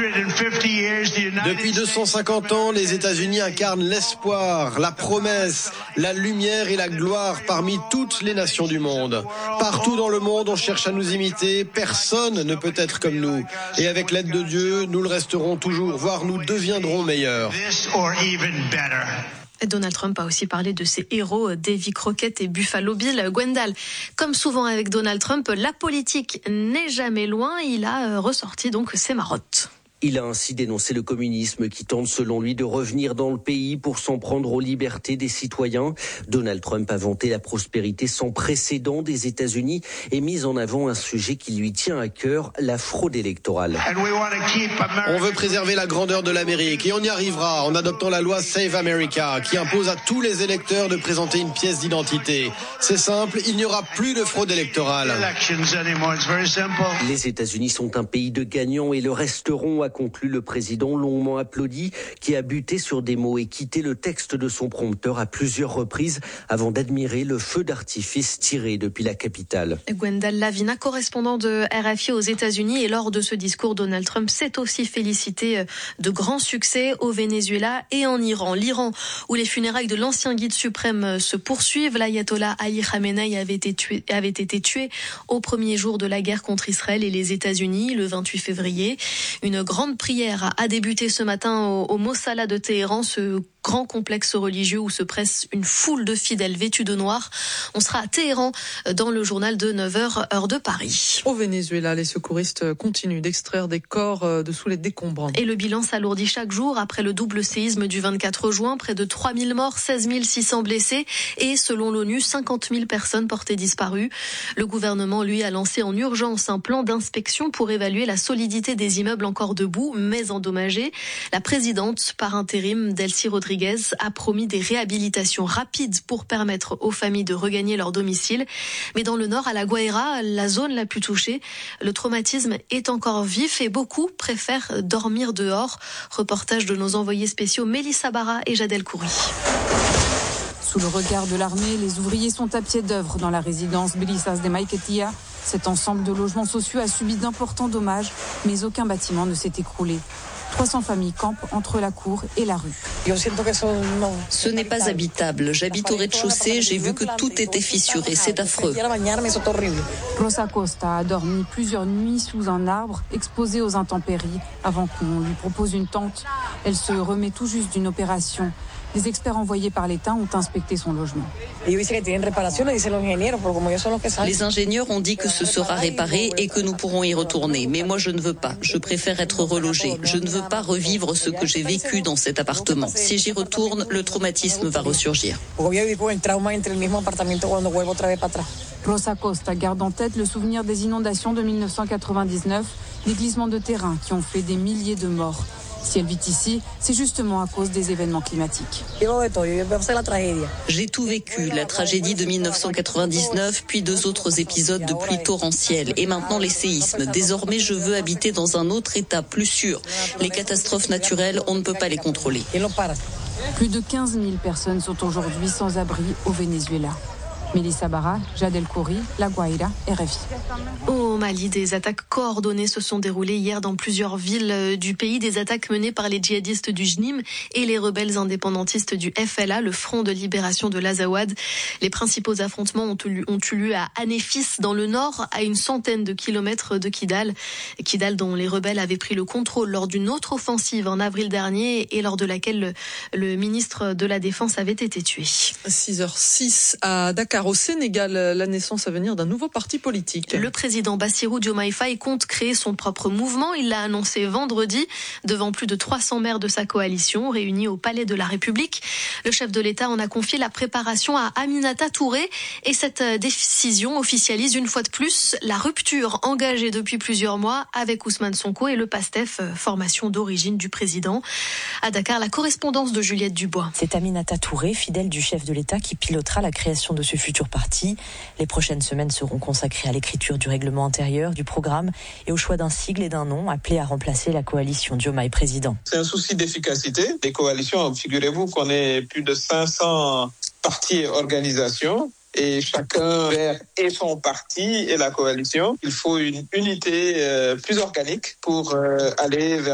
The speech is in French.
Depuis 250 ans, les États-Unis incarnent l'espoir, la promesse, la lumière et la gloire parmi toutes les nations du monde. Partout dans le monde, on cherche à nous imiter. Personne ne peut être comme nous. Et avec l'aide de Dieu, nous le resterons toujours, voire nous deviendrons meilleurs. Donald Trump a aussi parlé de ses héros, Davy Crockett et Buffalo Bill. Gwendal, comme souvent avec Donald Trump, la politique n'est jamais loin. Il a ressorti donc ses marottes. Il a ainsi dénoncé le communisme qui tente selon lui de revenir dans le pays pour s'en prendre aux libertés des citoyens. Donald Trump a vanté la prospérité sans précédent des États-Unis et mis en avant un sujet qui lui tient à cœur, la fraude électorale. On veut préserver la grandeur de l'Amérique et on y arrivera en adoptant la loi Save America qui impose à tous les électeurs de présenter une pièce d'identité. C'est simple, il n'y aura plus de fraude électorale. Les États-Unis sont un pays de gagnants et le resteront, a conclu le président longuement applaudi, qui a buté sur des mots et quitté le texte de son prompteur à plusieurs reprises avant d'admirer le feu d'artifice tiré depuis la capitale. Gwendal Lavina, correspondant de RFI aux États-Unis, et lors de ce discours, Donald Trump s'est aussi félicité de grands succès au Venezuela et en Iran. L'Iran, où les funérailles de l'ancien guide suprême se poursuivent, l'ayatollah Ali Khamenei avait été tué au premier jour de la guerre contre Israël et les États-Unis, le 28 février. Une grande prière a débuté ce matin au Mossala de Téhéran, ce grand complexe religieux où se presse une foule de fidèles vêtus de noir. On sera à Téhéran dans le journal de 9h, heure de Paris. Au Venezuela, les secouristes continuent d'extraire des corps de sous les décombres. Et le bilan s'alourdit chaque jour après le double séisme du 24 juin. Près de 3000 morts, 16 600 blessés et, selon l'ONU, 50 000 personnes portées disparues. Le gouvernement, lui, a lancé en urgence un plan d'inspection pour évaluer la solidité des immeubles encore debout, mais endommagés. La présidente par intérim, Delcy Rodriguez, a promis des réhabilitations rapides pour permettre aux familles de regagner leur domicile. Mais dans le nord, à La Guaira, la zone la plus touchée, le traumatisme est encore vif et beaucoup préfèrent dormir dehors. Reportage de nos envoyés spéciaux Mélissa Barra et Jadel Khoury. Sous le regard de l'armée, les ouvriers sont à pied d'œuvre dans la résidence Brisas de Maiquetía. Cet ensemble de logements sociaux a subi d'importants dommages, mais aucun bâtiment ne s'est écroulé. 300 familles campent entre la cour et la rue. Ce n'est pas habitable. J'habite au rez-de-chaussée, j'ai vu que tout était fissuré. C'est affreux. Rosa Costa a dormi plusieurs nuits sous un arbre, exposée aux intempéries, avant qu'on lui propose une tente. Elle se remet tout juste d'une opération. Les experts envoyés par l'État ont inspecté son logement. Les ingénieurs ont dit que ce sera réparé et que nous pourrons y retourner. Mais moi, je ne veux pas. Je préfère être relogée. Je ne veux pas revivre ce que j'ai vécu dans cet appartement. Si j'y retourne, le traumatisme va ressurgir. Rosa Costa garde en tête le souvenir des inondations de 1999, des glissements de terrain qui ont fait des milliers de morts. Si elle vit ici, c'est justement à cause des événements climatiques. J'ai tout vécu, la tragédie de 1999, puis 2 autres épisodes de pluie torrentielle, et maintenant les séismes. Désormais, je veux habiter dans un autre état, plus sûr. Les catastrophes naturelles, on ne peut pas les contrôler. Plus de 15 000 personnes sont aujourd'hui sans abri au Venezuela. Mélissa Barra, Jadel Khoury, La Guaira, RFI. Au Mali, des attaques coordonnées se sont déroulées hier dans plusieurs villes du pays. Des attaques menées par les djihadistes du JNIM et les rebelles indépendantistes du FLA, le Front de libération de l'Azawad. Les principaux affrontements ont eu lieu à Anéfis, dans le nord, à une centaine de kilomètres de Kidal. Kidal, dont les rebelles avaient pris le contrôle lors d'une autre offensive en avril dernier et lors de laquelle le ministre de la Défense avait été tué. 6h06 à Dakar, au Sénégal, la naissance à venir d'un nouveau parti politique. Le président Bassirou Diomaye Faye compte créer son propre mouvement. Il l'a annoncé vendredi devant plus de 300 maires de sa coalition réunis au Palais de la République. Le chef de l'État en a confié la préparation à Aminata Touré et cette décision officialise une fois de plus la rupture engagée depuis plusieurs mois avec Ousmane Sonko et le PASTEF, formation d'origine du président. À Dakar, la correspondance de Juliette Dubois. C'est Aminata Touré, fidèle du chef de l'État, qui pilotera la création de ce futur parti. Les prochaines semaines seront consacrées à l'écriture du règlement intérieur, du programme et au choix d'un sigle et d'un nom appelé à remplacer la coalition Diomaye président. C'est un souci d'efficacité des coalitions. Figurez-vous qu'on est plus de 500 partis et organisations. Et chacun vers et son parti et la coalition. Il faut une unité plus organique pour aller vers